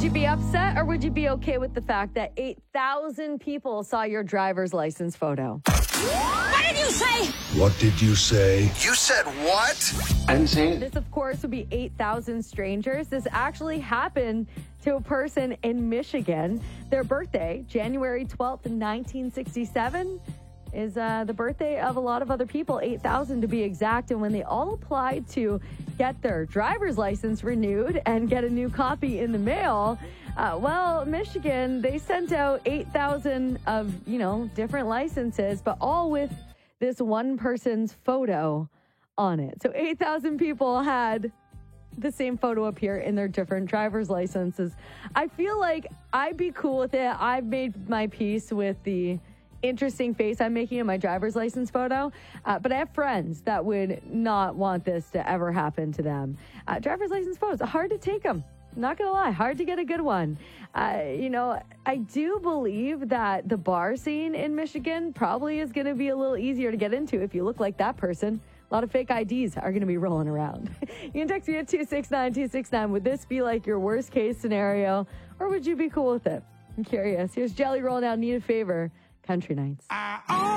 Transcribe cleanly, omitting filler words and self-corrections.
you be upset or would you be okay with the fact that 8,000 people saw your driver's license photo? What did you say? What did you say? You said what? I didn't say it. This, of course, would be 8,000 strangers. This actually happened to a person in Michigan. Their birthday, January 12th, 1967, is the birthday of a lot of other people, 8,000 to be exact. And when they all applied to get their driver's license renewed and get a new copy in the mail, Michigan, they sent out 8,000 of, different licenses, but all with this one person's photo on it. So 8,000 people had the same photo appear in their different driver's licenses. I feel like I'd be cool with it. I've made my peace with the interesting face I'm making in my driver's license photo, but I have friends that would not want this to ever happen to them. Driver's license photos, hard to take them. Not gonna lie, hard to get a good one. I do believe that the bar scene in Michigan probably is gonna be a little easier to get into if you look like that person. A lot of fake IDs are going to be rolling around. You can text me at 269-269. Would this be like your worst case scenario, or would you be cool with it? I'm curious. Here's Jelly Roll Now, Need a Favor, Country Nights.